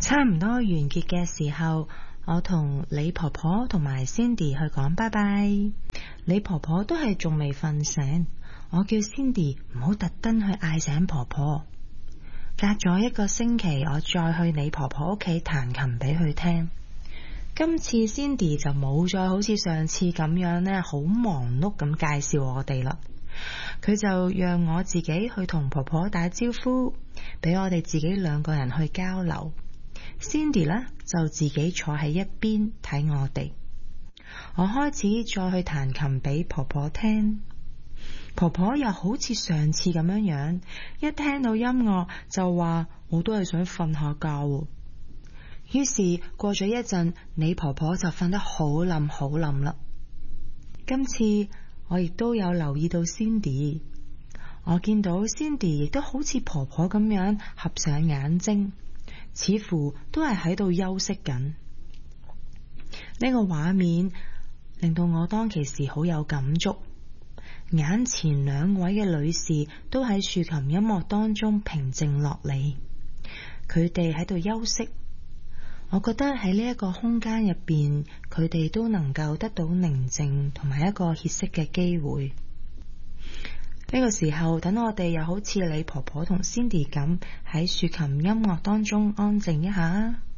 差唔多完結嘅時候，我同李婆婆同埋 Cindy 去講拜拜。李婆婆都係仲未瞓醒，我叫 Cindy 唔好特登去嗌醒婆婆。隔咗1個星期，我再去李婆婆屋企彈琴俾佢聽。今次 Cindy 就冇再好似上次咁樣呢，好忙碌咁介紹我哋啦。佢就讓我自己去同婆婆打招呼，俾我哋自己2個人去交流。Cindy 呢就自己坐喺一邊睇我哋。我開始再去彈琴俾婆婆聽，婆婆又好似上次咁樣，一聽到音樂就話我都係想瞓下覺。於是過咗一陣，李婆婆就瞓得好冧好冧啦。今次我亦都有留意到 Cindy， 我見到 Cindy 亦都好似婆婆咁樣合上眼睛，似乎都係喺度休息緊。呢個畫面令到我當其時好有感觸，眼前2位嘅女士都喺豎琴音樂當中平靜落嚟，佢哋喺度休息。我覺得喺呢一個空間入邊，佢哋都能夠得到寧靜同埋一個歇息嘅機會。呢個時候，等我哋又好似李婆婆同 Cindy 咁喺豎琴音樂當中安靜一下。